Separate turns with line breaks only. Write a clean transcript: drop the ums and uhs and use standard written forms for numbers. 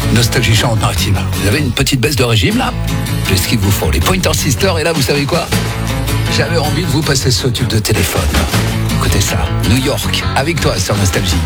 Nostalgie chante maritime. Vous avez une petite baisse de régime là? C'est ce qu'il vous faut. Les Pointer Sisters, et là vous savez quoi? J'avais envie de vous passer ce tube de téléphone. Écoutez ça, New York, avec toi sur Nostalgie.